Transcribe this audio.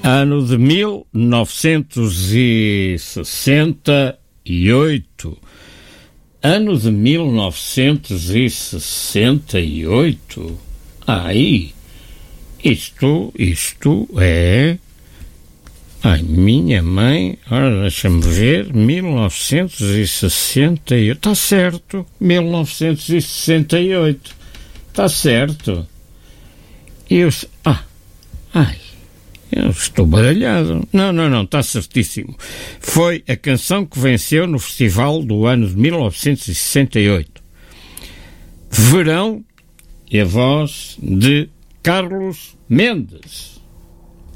Ano de 1968. Ano de 1968. Ai, isto é... Ai, minha mãe, ora, deixa-me ver, 1968, está certo, 1968, está certo. Eu estou baralhado. Não, está certíssimo. Foi a canção que venceu no festival do ano de 1968. Verão e a voz de Carlos Mendes.